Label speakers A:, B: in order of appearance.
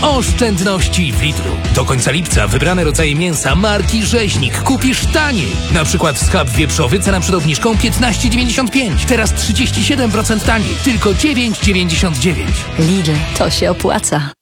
A: Oszczędności w Lidlu. Do końca lipca wybrane rodzaje mięsa marki Rzeźnik kupisz taniej. Na przykład schab wieprzowy cena przed obniżką 15,95. Teraz 37% taniej. Tylko 9,99.
B: Lidl, to się opłaca.